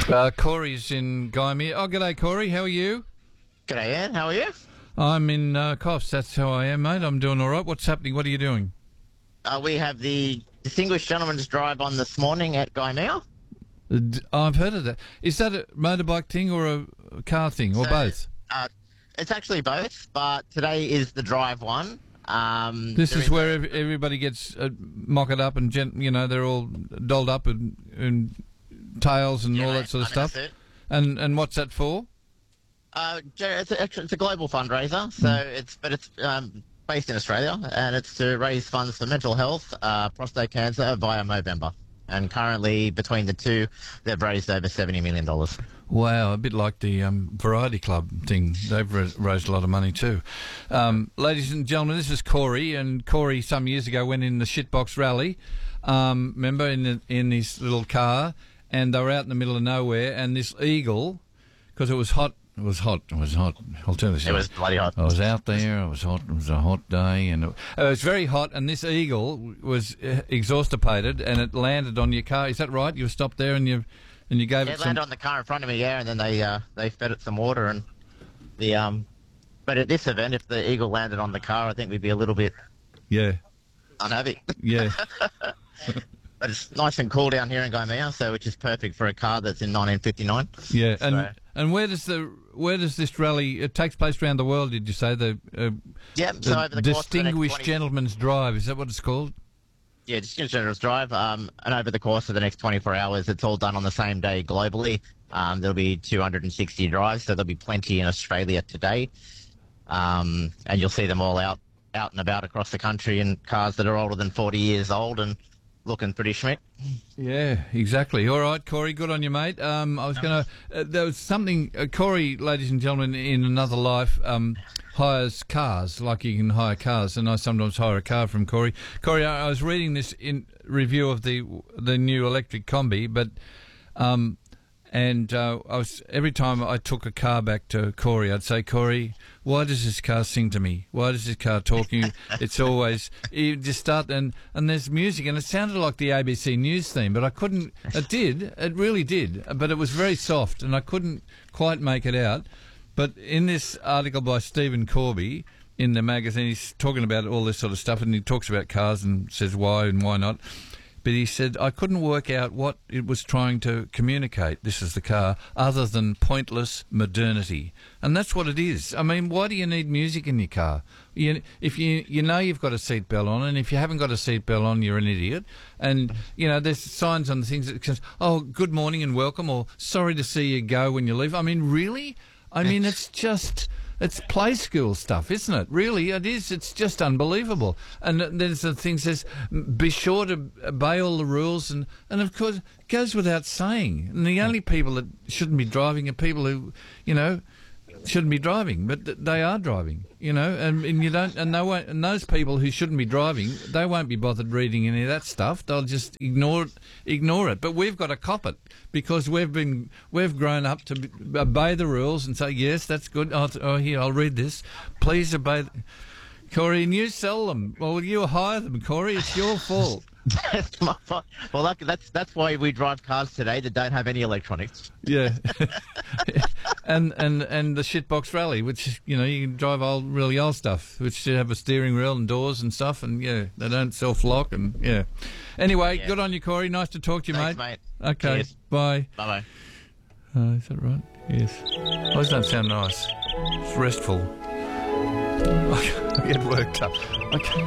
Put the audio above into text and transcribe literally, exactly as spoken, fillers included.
Uh, Corey's in Gymea. Oh, g'day, Corey. How are you? G'day, Ann. How are you? I'm in uh, Coffs. That's how I am, mate. I'm doing all right. What's happening? What are you doing? Uh, we have the Distinguished Gentleman's Drive on this morning at Gymea. Uh, d- I've heard of that. Is that a motorbike thing or a car thing or So, both? Uh, it's actually both, but today is the drive one. Um, This there is where ev- everybody gets uh, mocked up and, gent- you know, they're all dolled up in, in tails and Yeah, all mate, that sort of I think stuff. that's it. And and what's that for? Uh, Jer- it's, a, actually- it's a global fundraiser, so Mm. it's but it's um, based in Australia, and it's to raise funds for mental health, uh, prostate cancer via Movember. And currently, between the two, they've raised over seventy million dollars. Wow, a bit like the um, Variety Club thing. They've ra- raised a lot of money too. Um, ladies and gentlemen, this is Corey, and Corey some years ago went in the shitbox rally, um, remember, in the, in his little car, and they were out in the middle of nowhere, and this eagle, because it was hot, it was hot, it was hot, I'll tell you this. It was bloody hot. I was out there, it was hot, it was a hot day, and it, it was very hot, and this eagle was uh, exhaustipated, and it landed on your car. Is that right? You stopped there and you and you gave Yeah, it it some... landed on the car in front of me, yeah, and then they uh, they fed it some water and the um. But at this event, if the eagle landed on the car, I think we'd be a little bit Yeah, unhappy. yeah. But it's nice and cool down here in Gymea, so which is perfect for a car that's in nineteen fifty-nine. Yeah, and So- and where does the where does this rally? It takes place around the world. Did you say the, uh, Yep. the So over the course of the next Distinguished twenty Gentleman's Drive? Is that what it's called? Yeah, Distinguished Gentleman's Drive. Um, and over the course of the next twenty-four hours, it's all done on the same day globally. Um, there'll be two hundred sixty drives, so there'll be plenty in Australia today. Um, and you'll see them all out out and about across the country in cars that are older than forty years old and looking pretty schmick. Yeah, exactly. All right, Corey, good on you, mate. Um, I was going to. Uh, there was something. Uh, Corey, ladies and gentlemen, in another life, um, hires cars like you can hire cars, and I sometimes hire a car from Corey. Corey, I, I was reading this in review of the the new electric combi, but. Um, And uh, I was every time I took a car back to Corey, I'd say, Corey, why does this car sing to me? Why does this car talk to you? It's always you just start and and there's music, and it sounded like the A B C News theme, but I couldn't. It did, it really did, but it was very soft, and I couldn't quite make it out. But in this article by Stephen Corby in the magazine, he's talking about all this sort of stuff, and he talks about cars and says why and why not. But he said, I couldn't work out what it was trying to communicate, this is the car, other than pointless modernity. And that's what it is. I mean, why do you need music in your car? You, if you you know you've got a seatbelt on, and if you haven't got a seatbelt on, you're an idiot. And, you know, there's signs on the things that says, oh, good morning and welcome, or sorry to see you go when you leave. I mean, really? I mean, it's just... It's play school stuff, isn't it? Really, it is. It's just unbelievable. And there's the thing says, be sure to obey all the rules. And, and of course, it goes without saying. And the only people that shouldn't be driving are people who, you know, shouldn't be driving, but th- they are driving, you know, and, and you don't, and they won't, and those people who shouldn't be driving, they won't be bothered reading any of that stuff. They'll just ignore it, ignore it. But we've got to cop it because we've been, we've grown up to b- obey the rules and say, yes, that's good. Oh, oh here, I'll read this. Please obey. th-" Corey, and you sell them. Well, you hire them, Corey. It's your fault. That's my fault. Well, that, that's that's why we drive cars today that don't have any electronics. Yeah. and and and the shitbox rally, which, you know, you can drive old, really old stuff, which should have a steering wheel and doors and stuff, and yeah, they don't self-lock, and yeah. Anyway, Yeah. good on you, Corey. Nice to talk to you, Thanks, mate. mate. Okay, Cheers. bye. Bye bye. Uh, is that right? Yes. Those don't sound nice. It's restful. I get worked up. I can't.